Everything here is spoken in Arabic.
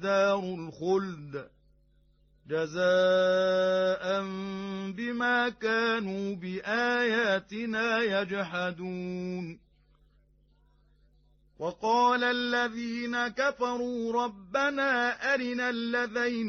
دار الخلد جزاء بما كانوا بآياتنا يجحدون وقال الذين كفروا ربنا أرنا الذين